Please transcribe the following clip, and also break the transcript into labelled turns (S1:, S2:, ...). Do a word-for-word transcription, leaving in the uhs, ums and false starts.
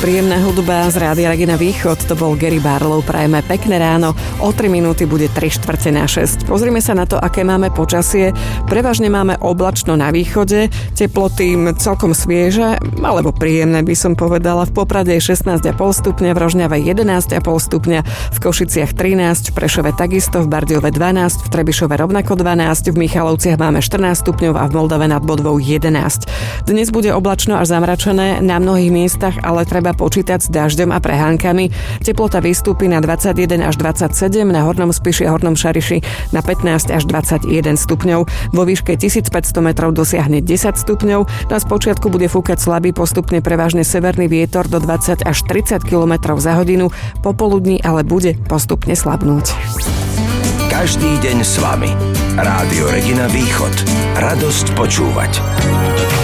S1: príjemná hudba z Rádia Regina Východ, to bol Gary Barlow, prajeme pekné ráno, o tri minúty bude tri štvrte na šesť. Pozrime sa na to, aké máme počasie. Prevažne máme oblačno na východe, teploty celkom svieže, alebo príjemné by som povedala. V Poprade je šestnásť a pol stupňa, v Rožňave jedenásť a pol stupňa, v Košiciach trinásť, v Prešove takisto, v Bardejove dvanásť, v Trebišove rovnako dvanásť, v Michalovciach máme štrnásť stupňov a v Moldave nad Bodvou jedenásť. Dnes bude oblačno až zamračené na mnohých miestach, ale treba počítať s dažďom a prehánkami. Teplota vystúpi na dvadsaťjeden až dvadsaťsedem, na Hornom Spiši a Hornom Šariši na pätnásť až dvadsaťjeden stupňov. Vo výške tisícpäťsto metrov dosiahne desať stupňov. Na spočiatku bude fúkať slabý, postupne prevažne severný vietor do dvadsať až tridsať kilometrov za hodinu. Popoludní ale bude postupne slabnúť.
S2: Každý deň s vami. Rádio Regina Východ. Radosť počúvať.